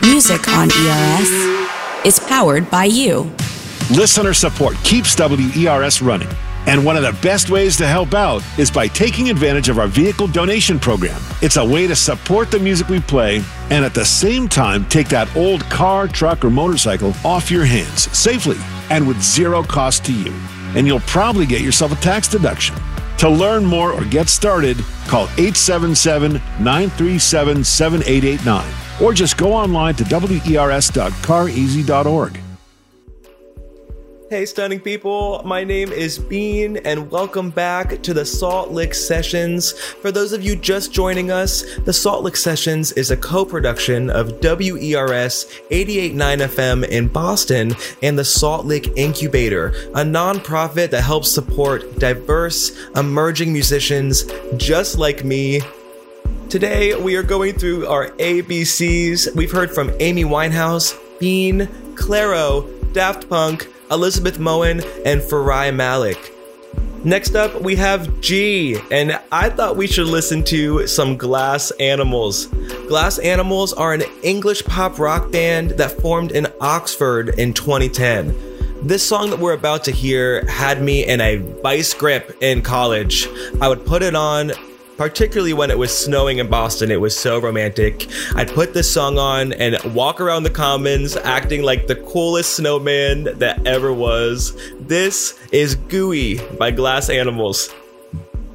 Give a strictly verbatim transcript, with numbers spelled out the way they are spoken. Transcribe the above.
Music on E R S is powered by you. Listener support keeps W E R S running. And one of the best ways to help out is by taking advantage of our vehicle donation program. It's a way to support the music we play and at the same time take that old car, truck, or motorcycle off your hands safely and with zero cost to you. And you'll probably get yourself a tax deduction. To learn more or get started, call eight seven seven, nine three seven, seven eight eight nine or just go online to W E R S dot car easy dot org. Hey stunning people, my name is Bean and welcome back to the Salt Lick Sessions. For those of you just joining us, the Salt Lick Sessions is a co-production of W E R S eighty-eight point nine F M in Boston and the Salt Lick Incubator, a nonprofit that helps support diverse, emerging musicians just like me. Today, we are going through our A B Cs. We've heard from Amy Winehouse, Bean, Clairo, Daft Punk, Elizabeth Moen, and Farai Malik. Next up, we have G, and I thought we should listen to some Glass Animals. Glass Animals are an English pop rock band that formed in Oxford in twenty ten. This song that we're about to hear had me in a vice grip in college. I would put it on, particularly when it was snowing in Boston. It was so romantic. I'd put this song on and walk around the commons acting like the coolest snowman that ever was. This is Gooey by Glass Animals.